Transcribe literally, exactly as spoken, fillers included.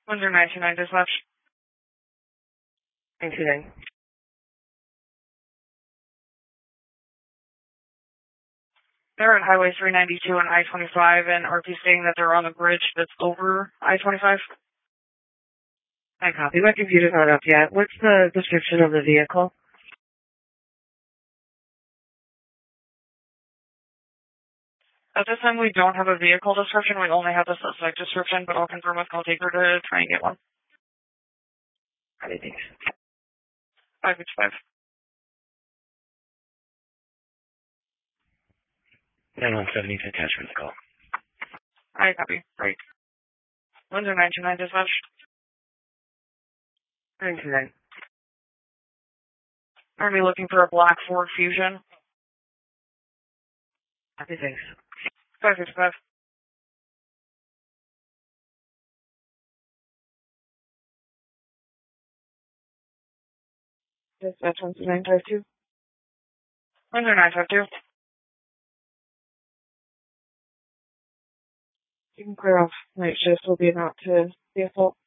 Windsor nine two nine dispatch. nine two nine. They're at Highway three ninety-two and I twenty-five and R P stating that they're on the bridge that's over I twenty-five. I copy. My computer's not up yet. What's the description of the vehicle? At this time, we don't have a vehicle description. We only have the suspect description, but I'll confirm with call taker to try and get one. Okay, thanks. five six five. nine one seven, to attachment the call. I copy. Great. Windsor nine two nine dispatch. nine two nine. Are we looking for a black Ford Fusion? Okay, thanks. five six five. Dispatch one two nine five two. Windsor nine five two. You can clear off night shift. Will be not to be a fault.